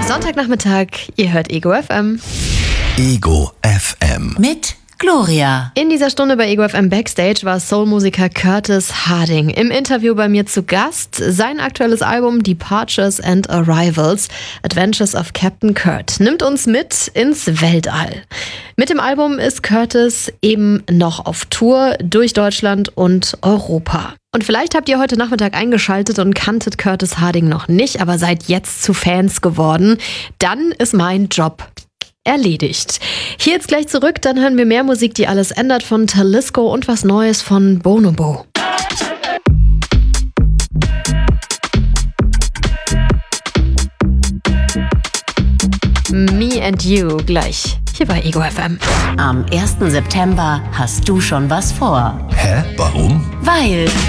Sonntagnachmittag, ihr hört Ego FM. Ego FM. Mit Gloria. In dieser Stunde bei Ego FM Backstage war Soul-Musiker Curtis Harding im Interview bei mir zu Gast. Sein aktuelles Album Departures and Arrivals, Adventures of Captain Kurt, nimmt uns mit ins Weltall. Mit dem Album ist Curtis eben noch auf Tour durch Deutschland und Europa. Und vielleicht habt ihr heute Nachmittag eingeschaltet und kanntet Curtis Harding noch nicht, aber seid jetzt zu Fans geworden. Dann ist mein Job erledigt. Hier jetzt gleich zurück, dann hören wir mehr Musik, die alles ändert von Talisco und was Neues von Bonobo. Me and You gleich hier bei Ego FM. Am 1. September hast du schon was vor. Hä? Warum? Weil